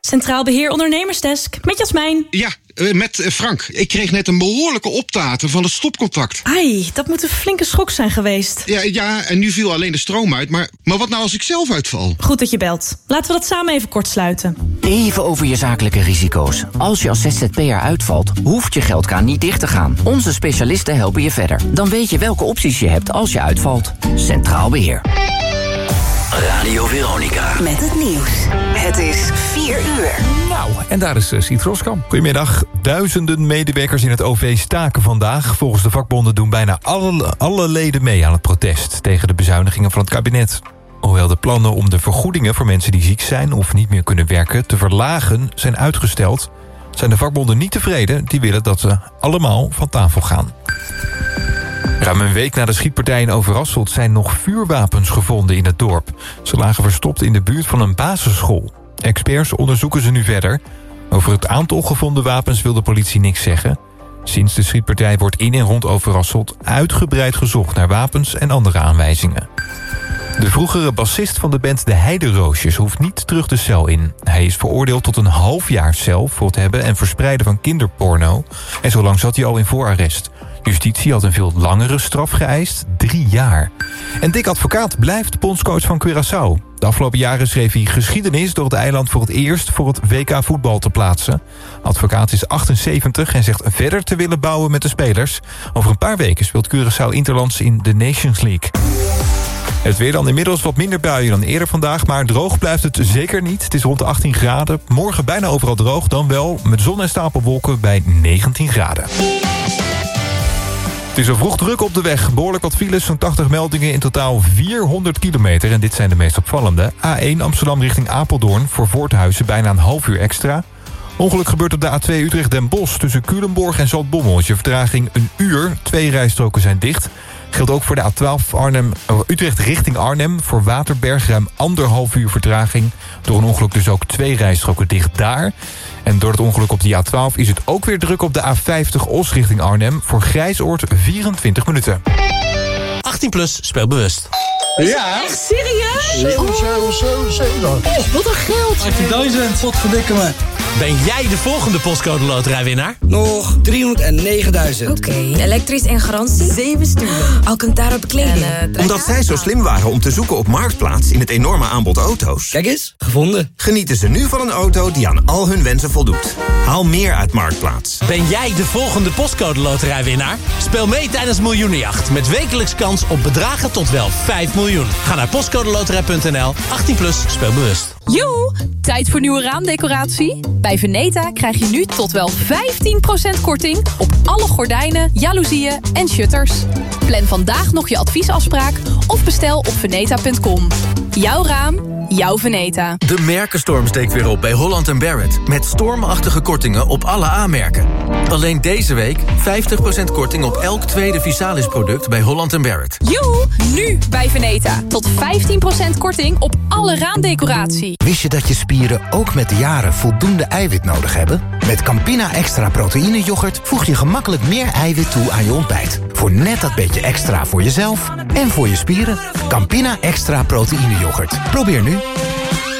Centraal Beheer Ondernemersdesk, met Jasmijn. Ja, met Frank. Ik kreeg net een behoorlijke optaten van het stopcontact. Ai, dat moet een flinke schok zijn geweest. Ja, en nu viel alleen de stroom uit. Maar wat nou als ik zelf uitval? Goed dat je belt. Laten we dat samen even kort sluiten. Even over je zakelijke risico's. Als je als ZZP'er uitvalt, hoeft je geldkraan niet dicht te gaan. Onze specialisten helpen je verder. Dan weet je welke opties je hebt als je uitvalt. Centraal Beheer. Radio Veronica. Met het nieuws. Het is 4 uur. Nou, en daar is Siet Roskamp. Goedemiddag. Duizenden medewerkers in het OV staken vandaag. Volgens de vakbonden doen bijna alle leden mee aan het protest tegen de bezuinigingen van het kabinet. Hoewel de plannen om de vergoedingen voor mensen die ziek zijn of niet meer kunnen werken te verlagen zijn uitgesteld, zijn de vakbonden niet tevreden. Die willen dat ze allemaal van tafel gaan. Ruim een week na de schietpartij in Overasselt zijn nog vuurwapens gevonden in het dorp. Ze lagen verstopt in de buurt van een basisschool. Experts onderzoeken ze nu verder. Over het aantal gevonden wapens wil de politie niks zeggen. Sinds de schietpartij wordt in en rond Overasselt uitgebreid gezocht naar wapens en andere aanwijzingen. De vroegere bassist van de band De Heideroosjes hoeft niet terug de cel in. Hij is veroordeeld tot een half jaar cel voor het hebben en verspreiden van kinderporno. En zo lang zat hij al in voorarrest. Justitie had een veel langere straf geëist, 3 jaar. En Dick Advocaat blijft bondscoach van Curaçao. De afgelopen jaren schreef hij geschiedenis door het eiland voor het eerst voor het WK voetbal te plaatsen. Advocaat is 78 en zegt verder te willen bouwen met de spelers. Over een paar weken speelt Curaçao interlands in de Nations League. Het weer dan inmiddels wat minder buien dan eerder vandaag, maar droog blijft het zeker niet. Het is rond de 18 graden. Morgen bijna overal droog, dan wel met zon en stapelwolken bij 19 graden. Het is al vroeg druk op de weg. Behoorlijk wat files, zo'n 80 meldingen, in totaal 400 kilometer. En dit zijn de meest opvallende. A1 Amsterdam richting Apeldoorn voor Voorthuizen bijna een half uur extra. Ongeluk gebeurt op de A2 Utrecht-Den Bosch tussen Culemborg en Zaltbommel. Je vertraging een uur, 2 rijstroken zijn dicht. Geldt ook voor de A12 Utrecht richting Arnhem. Voor Waterberg ruim 1,5 uur vertraging. Door een ongeluk dus ook 2 rijstroken dicht daar. En door het ongeluk op de A12 is het ook weer druk op de A50 Os richting Arnhem. Voor Grijsoord 24 minuten. 18 plus, speel bewust. Ja. Echt serieus? 7. Oh, wat een geld. 18.000. Wat verdikken me. Ben jij de volgende postcode loterijwinnaar? Nog 309.000. Oké, elektrisch en garantie? 7 sturen. Alcantara bekleding. Omdat zij zo slim waren om te zoeken op Marktplaats in het enorme aanbod auto's. Kijk eens, gevonden. Genieten ze nu van een auto die aan al hun wensen voldoet. Haal meer uit Marktplaats. Ben jij de volgende postcode loterijwinnaar? Speel mee tijdens Miljoenenjacht met wekelijks kans op bedragen tot wel 5 miljoen. Ga naar postcodeloterij.nl. 18 plus, speel bewust. Joe, tijd voor nieuwe raamdecoratie? Bij Veneta krijg je nu tot wel 15% korting op alle gordijnen, jaloezieën en shutters. Plan vandaag nog je adviesafspraak of bestel op veneta.com. Jouw raam, jouw Veneta. De merkenstorm steekt weer op bij Holland & Barrett. Met stormachtige kortingen op alle aanmerken. Alleen deze week 50% korting op elk tweede Visalis product bij Holland & Barrett. Joe, nu bij Veneta. Tot 15% korting op alle raamdecoratie. Wist je dat je spieren ook met de jaren voldoende eiwit nodig hebben? Met Campina Extra Proteïne Yoghurt voeg je gemakkelijk meer eiwit toe aan je ontbijt. Voor net dat beetje extra voor jezelf en voor je spieren. Campina Extra Proteïne Yoghurt. Probeer nu.